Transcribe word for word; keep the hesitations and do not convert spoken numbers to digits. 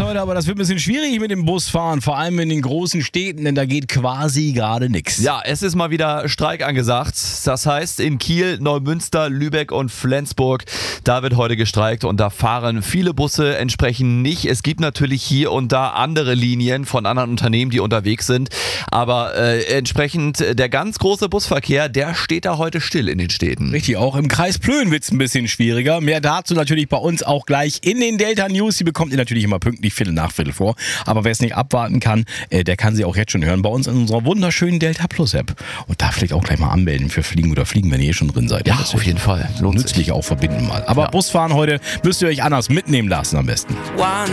heute, aber das wird ein bisschen schwierig mit dem Busfahren, vor allem in den großen Städten, denn da geht quasi gerade nichts. Ja, es ist mal wieder Streik angesagt. Das heißt, in Kiel, Neumünster, Lübeck und Flensburg, da wird heute gestreikt und da fahren viele Busse entsprechend nicht. Es gibt natürlich hier und da andere Linien von anderen Unternehmen, die unterwegs sind, aber äh, entsprechend der ganz große Busverkehr, der steht da heute still in den Städten. Richtig, auch im Kreis Plön wird es ein bisschen schwieriger. Mehr dazu natürlich bei uns auch gleich in den Delta News. Die bekommt ihr natürlich immer pünktlich Viertel nach Viertel vor. Aber wer es nicht abwarten kann, äh, der kann sie auch jetzt schon hören bei uns in unserer wunderschönen Delta Plus App. Und da vielleicht auch gleich mal anmelden für Fliegen oder Fliegen, wenn ihr eh schon drin seid. Ja, auf jeden Fall. Lohnt nützlich sich. auch verbinden mal. Aber Ja. Busfahren heute müsst ihr euch anders mitnehmen lassen am besten.